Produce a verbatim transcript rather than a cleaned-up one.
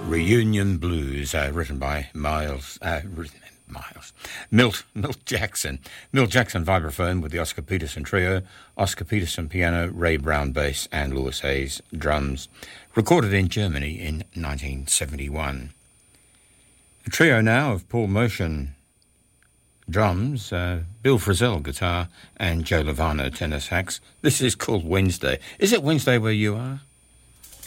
Reunion Blues, uh, written by Miles, uh, written, Miles, Milt, Milt Jackson. Milt Jackson vibraphone with the Oscar Peterson trio, Oscar Peterson piano, Ray Brown bass and Louis Hayes drums. Recorded in Germany in nineteen seventy-one. A trio now of Paul Motion drums, uh, Bill Frisell guitar and Joe Lovano tenor sax. This is called Wednesday. Is it Wednesday where you are?